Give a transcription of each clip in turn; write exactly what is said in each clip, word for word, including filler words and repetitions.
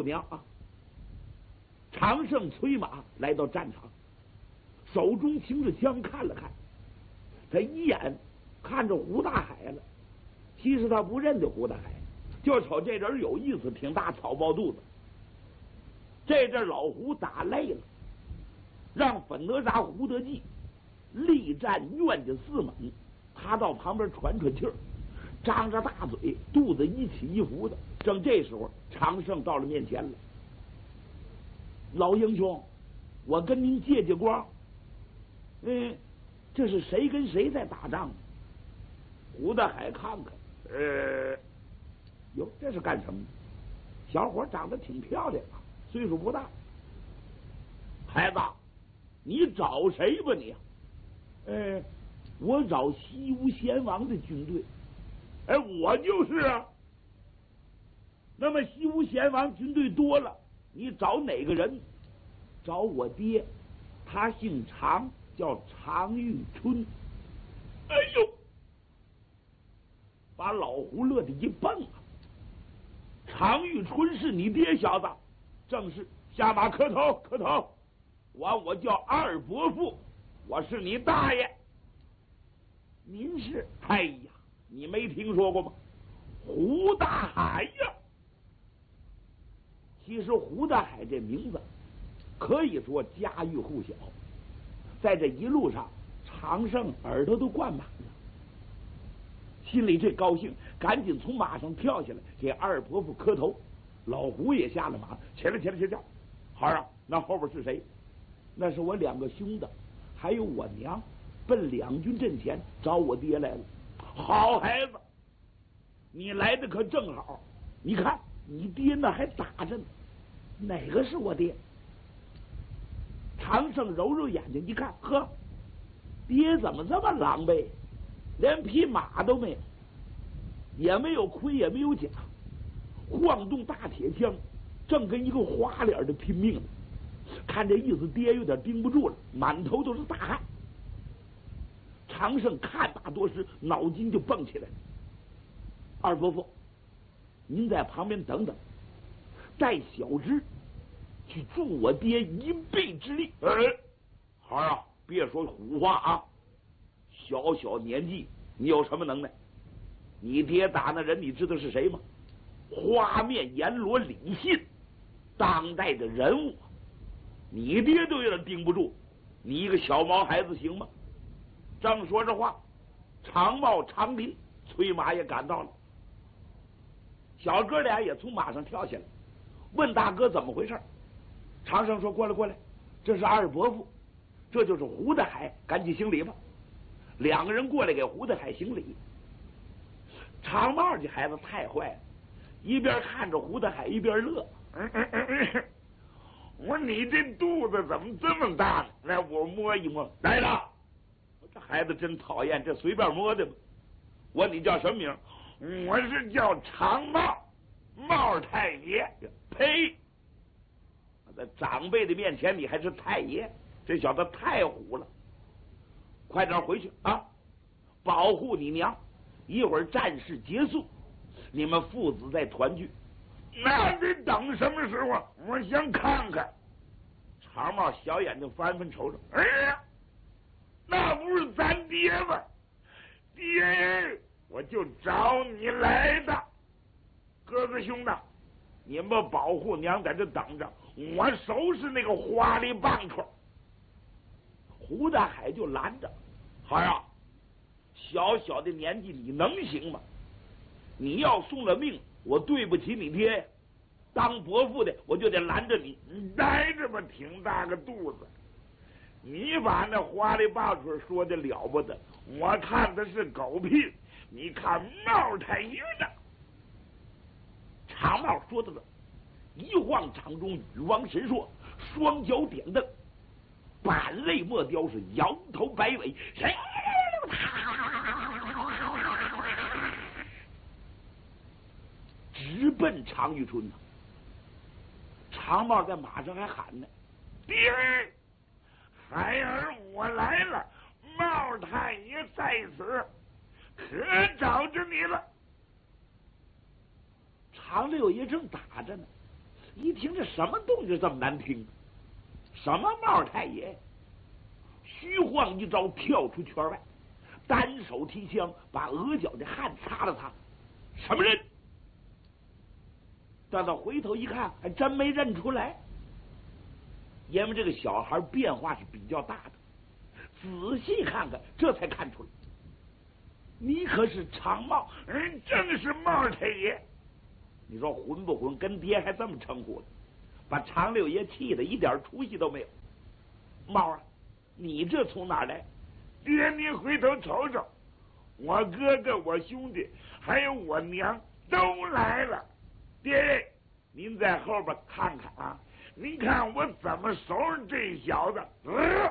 娘啊！常胜催马来到战场，手中擎着枪看了看，他一眼看着胡大海了。其实他不认得胡大海，就瞅这人有意思，挺大草包肚子。这阵老胡打累了，让粉哪吒胡德济力战冤家四猛，他到旁边喘喘气儿，张着大嘴，肚子一起一伏的。正这时候，常胜到了面前了。老英雄，我跟您借借光。嗯，这是谁跟谁在打仗？胡大海看看，呃，哟，这是干什么？小伙长得挺漂亮啊，岁数不大。孩子，你找谁吧你？呃，我找西吴贤王的军队。哎，我就是啊。那么西吴贤王军队多了，你找哪个人？找我爹，他姓常，叫常遇春。哎呦，把老胡乐得一蹦啊！常遇春是你爹小子？正是。下马磕头，磕头。我我叫二伯父，我是你大爷。您是？哎呀，你没听说过吗？胡大海呀！其实胡大海这名字可以说家喻户晓，在这一路上，常胜耳朵都灌满了，心里这高兴，赶紧从马上跳下来给二伯父磕头。老胡也下了马，起来起来起来！孩儿啊，那后边是谁？那是我两个兄弟，还有我娘，奔两军阵前找我爹来了。好孩子，你来的可正好。你看你爹那还打着呢，哪个是我爹？常胜揉揉眼睛一看，呵，爹怎么这么狼狈，连匹马都没有，也没有盔也没有甲，晃动大铁枪，正跟一个花脸的拼命呢。看这意思，爹有点盯不住了，满头都是大汗。常胜看罢多时，脑筋就蹦起来了。二伯父，您在旁边等等，带小侄去助我爹一臂之力。哎，孩儿啊，别说胡话啊！小小年纪，你有什么能耐？你爹打那人，你知道是谁吗？花面阎罗李信，当代的人物。你爹都有点盯不住，你一个小毛孩子行吗？正说着话，常茂、常林催马也赶到了。小哥俩也从马上跳下来，问大哥怎么回事。常胜说：“过来，过来，这是二伯父，这就是胡大海，赶紧行礼吧。”两个人过来给胡大海行礼。常茂这孩子太坏了，一边看着胡大海一边乐。嗯嗯嗯嗯我说你这肚子怎么这么大呢？来，我摸一摸。来了，这孩子真讨厌，这随便摸的吧。我说你叫什么名？我是叫常茂，茂太爷。呸！在长辈的面前，你还是太爷，这小子太虎了。快点回去啊，保护你娘。一会儿战事结束，你们父子再团聚。那得等什么时候？我想看看。常茂小眼睛翻翻瞅瞅，哎呀，那不是咱爹吗？爹，我就找你来的。哥哥兄弟，你们保护娘在这等着，我收拾那个花里棒槌。胡大海就拦着，孩儿啊，小小的年纪你能行吗？你要送了命，我对不起你爹呀。当伯父的，我就得拦着你。你待着吧，挺大个肚子。你把那花里棒槌说的了不得，我看的是狗屁。你看茂太爷呢？常茂说到这，一晃场中语王神说，双脚点蹬，板肋莫雕，是摇头摆尾，直奔常遇春呢。常茂在马上还喊呢：“爹，孩儿我来了，茂太爷在此，可找着你了。”常六爷正打着呢， 一听这什么动静这么难听，什么冒太爷？虚晃一招，跳出圈外，单手提枪，把额角的汗擦了擦。什么人？等到回头一看，还真没认出来。因为这个小孩变化是比较大的，仔细看看，这才看出来。你可是常茂，嗯，正是茂太爷。你说混不混？跟爹还这么称呼呢，把常六爷气得一点出息都没有。茂啊，你这从哪儿来？爹，你回头瞅瞅，我哥哥、我兄弟还有我娘都来了。爹，您在后边看看啊，您看我怎么收拾这小子。呃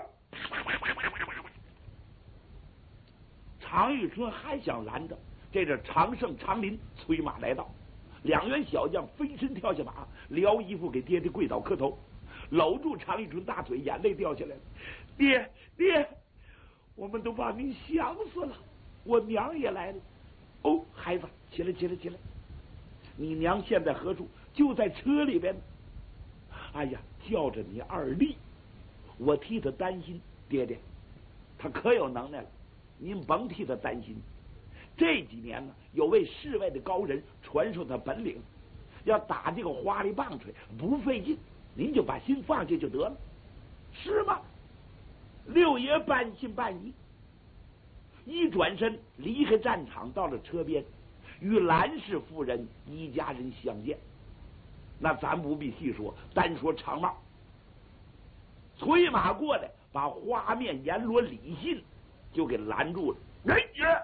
常遇春还想拦着，这是常胜、常林催马来到，两员小将飞身跳下马，撩衣服给爹爹跪倒磕头，搂住常遇春大腿，眼泪掉下来了。爹爹，我们都把您想死了，我娘也来了。哦，孩子，起来起来起来，你娘现在何处？就在车里边。哎呀，叫着你二弟，我替他担心。爹爹，他可有能耐了，您甭替他担心。这几年呢，有位世外的高人传授他本领，要打这个花里棒槌不费劲，您就把心放下就得了，是吗？六爷半信半疑，一转身离开战场，到了车边，与兰氏夫人一家人相见。那咱不必细说，单说常茂，催马过来，把花面阎罗李信就给拦住了。哎呀，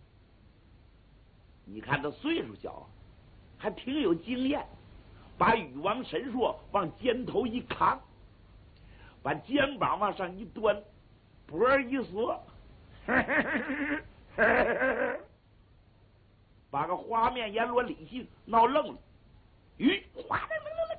你看他岁数小啊，还挺有经验，把禹王神硕往肩头一扛，把肩膀往上一端，脖一缩，把个花面阎罗李信闹愣了。吁，哗啦啦啦啦，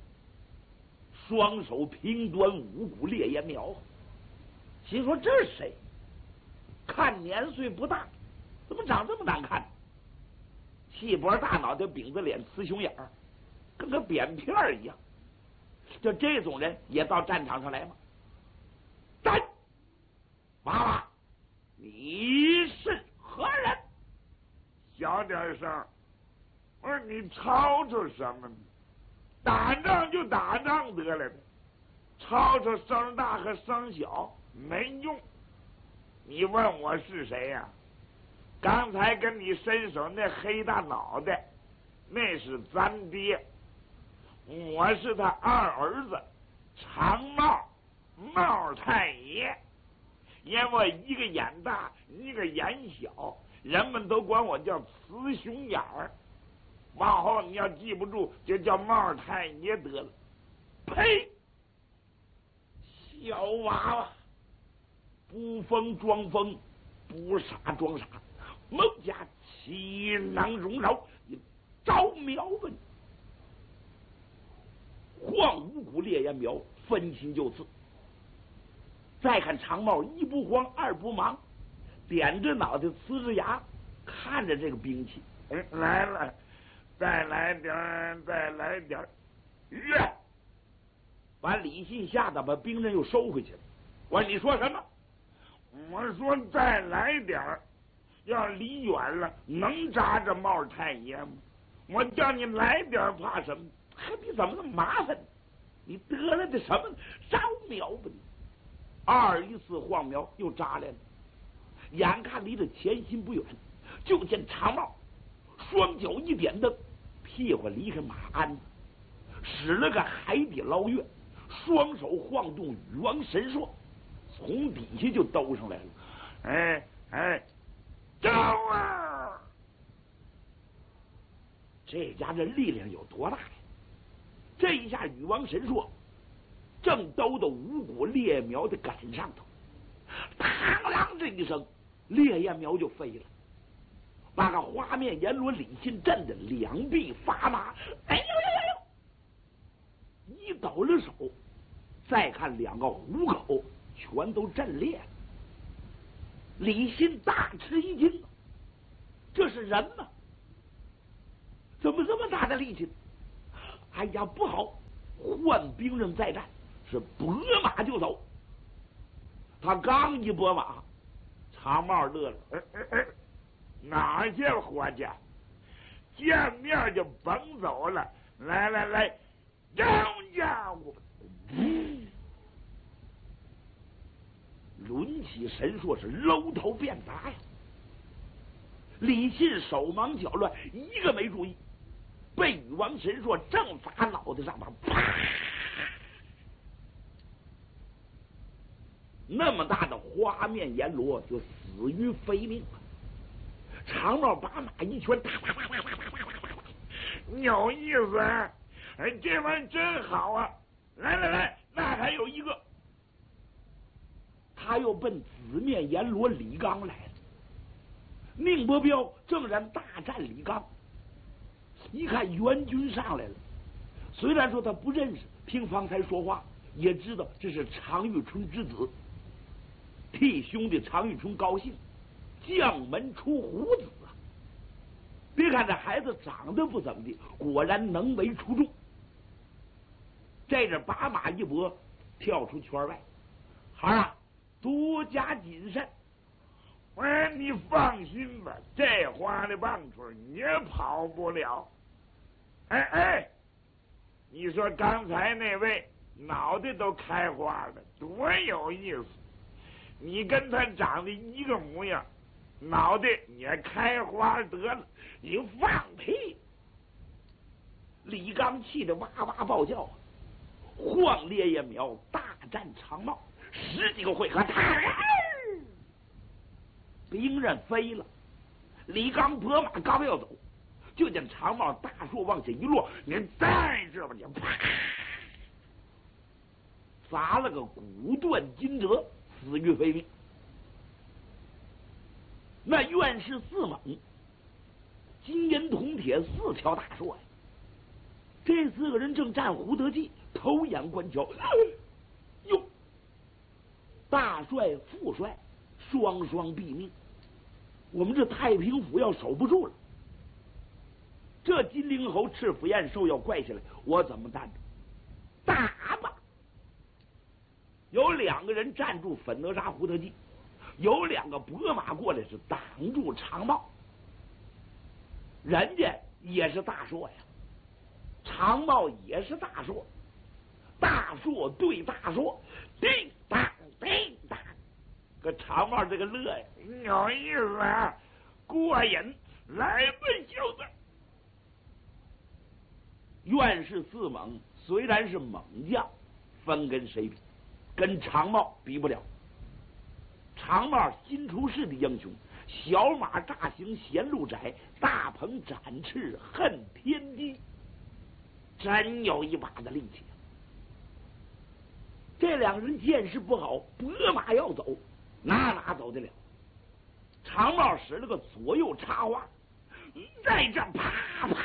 双手平端五股烈焰苗，心说这是谁？看年岁不大，怎么长这么难看？细脖大脑袋，饼子脸，雌雄眼儿，跟个扁片儿一样。就这种人也到战场上来吗？站！娃娃，你是何人？小点声。我说你吵吵什么呢？打仗就打仗得了，吵吵声大和声小没用。你问我是谁呀、啊？刚才跟你伸手那黑大脑袋，那是咱爹，我是他二儿子常茂，茂太爷。因为我一个眼大，一个眼小，人们都管我叫雌雄眼儿。往后你要记不住，就叫茂太爷得了。呸！小娃娃，不疯装疯，不傻装傻，孟家岂能容饶？你招苗吧你！晃五股烈焰苗，分心就刺。再看常茂，一不慌，二不忙，点着脑袋，呲着牙，看着这个兵器，嗯，来了。再来点儿，再来点儿，耶！把李信吓得把兵刃又收回去了。我说你说什么？我说再来点儿，要离远了能扎着茂太爷吗？我叫你来点儿，怕什么？还比怎么那么麻烦？你得了的什么招苗吧你？二一次晃苗又扎来了，眼看离着前心不远，就见常茂双脚一点蹬，屁股离开马鞍子，使了个海底捞月，双手晃动禹王神硕，从底下就兜上来了。哎哎，招啊！这家人力量有多大呀？这一下禹王神硕正兜到五股烈苗的杆上头，嘡啷这一声，烈焰苗就飞了，把个花面阎罗李信震得两臂发麻。哎呦呦呦呦！一抖了手，再看两个虎口全都震裂了。李信大吃一惊，这是人吗？怎么这么大的力气？ 哎呀，不好！换兵刃再战，是拨马就走。他刚一拨马，长帽乐了，哎哎哎，哪去伙计？见面就甭走了，来来来，张家伙！嗯，抡起神槊是搂头便砸呀！李信手忙脚乱，一个没注意，被禹王神槊正砸脑袋上边，啪！那么大的花面阎罗就死于非命了。长帽把马一拳，哒哒哒哒哒哒哒哒，有意思啊！哎，这玩意真好啊！来来来，那还有一个，他又奔紫面阎罗李刚来了。宁伯彪正然大战李刚，一看援军上来了，虽然说他不认识，听方才说话也知道这是常遇春之子，替兄弟常遇春高兴，将门出虎子啊！别看这孩子长得不怎么地，果然能为出众。在这把马一拨，跳出圈外。孩儿啊，多加谨慎。喂，你放心吧，这花里棒槌你也跑不了。哎哎，你说刚才那位脑袋都开花了，多有意思！你跟他长得一个模样，脑袋也开花得了，你放屁！李刚气得哇哇暴叫，晃烈焰苗大战长帽，十几个回合，兵刃飞了。李刚拨马刚要走，就见长帽大树往下一落，你在这边，你啪，砸了个骨断筋折，死于非命。那院士四猛，金银铜铁四条大槊呀，这四个人正战胡德记，偷眼观瞧，哟，大帅副帅双双毙命，我们这太平府要守不住了。这金陵侯赤府燕寿要怪下来，我怎么担着？打吧！有两个人站住粉哪吒胡德记，有两个拨马过来是挡住长帽。人家也是大槊呀，长帽也是大槊，大槊对大槊，叮当叮当，可长帽这个乐呀，有意思啊，过瘾！来吧，小子！院士四猛虽然是猛将，分跟谁比？跟长帽比不了。长帽新出世的英雄，小马乍行闲路窄，大鹏展翅恨天低，真有一把的力气。这两人见势不好，拨马要走，哪哪走得了？长帽使了个左右插花，在这啪啪，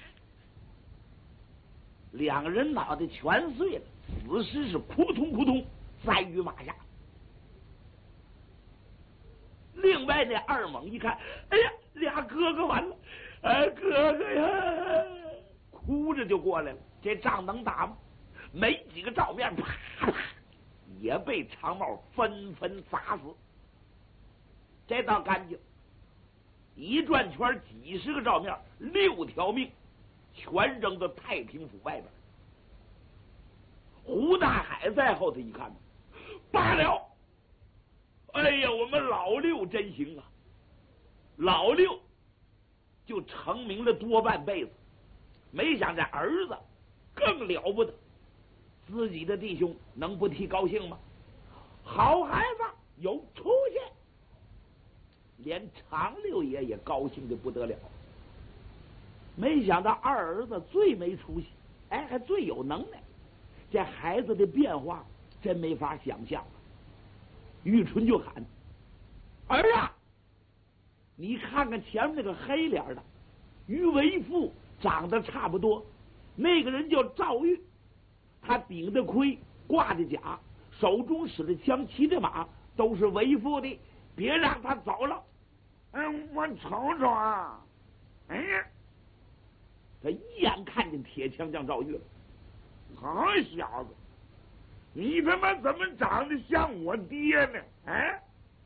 两个人脑袋全碎了，死尸是扑通扑通栽于马下。另外那二猛一看，哎呀，俩哥哥完了，哎，哥哥呀，哭着就过来了。这仗能打吗？没几个照面，啪啪，也被长帽纷纷砸死。这倒干净，一转圈几十个照面，六条命全扔到太平府外边。胡大海在后头一看，罢了。哎呀，我们老六真行啊！老六就成名了多半辈子，没想这儿子更了不得，自己的弟兄能不替高兴吗？好孩子有出息，连常六爷也高兴的不得了。没想到二儿子最没出息，哎，还最有能耐，这孩子的变化真没法想象。玉春就喊：“儿啊，你看看前面那个黑脸的，与为父长得差不多。那个人叫赵玉，他顶着盔，挂着甲，手中使着枪，骑着马，都是为父的，别让他走了。”嗯，我瞅瞅啊，哎呀， 他一眼看见铁枪将赵玉了。好小子，你他妈怎么长得像我爹呢？哎，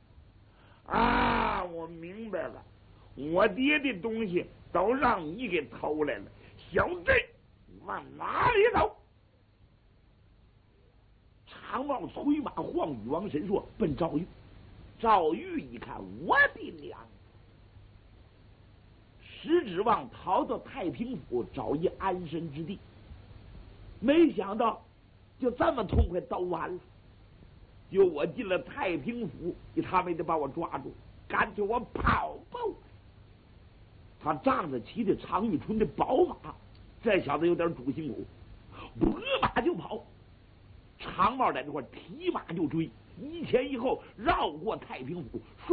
啊，我明白了，我爹的东西都让你给偷来了，小子，往哪里走？长帽催马晃羽王神说奔赵玉。赵玉一看，我的娘！实指望逃到太平府找一安身之地，没想到就这么痛快都完了。就我进了太平府，他们得把我抓住，干脆我跑吧。他仗着骑的常遇春的宝马，这小子有点主心骨，拨马就跑。长帽在这块提马就追，一前一后绕过太平府。